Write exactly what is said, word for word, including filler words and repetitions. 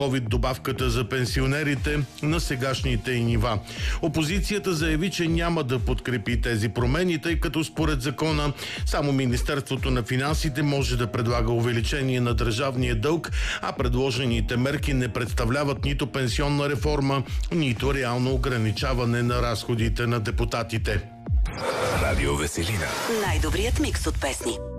ковид добавката за пенсионерите на сегашните й нива. Опозицията заяви, че няма да подкрепи тези промени, тъй като според закона само Министерството на финансите може да предлага увеличение на държавния дълг, а предложените мерки не представляват нито пенсионна реформа, нито реално ограничаване на разходите на депутатите. Радио Веселина. Най-добрият микс от песни.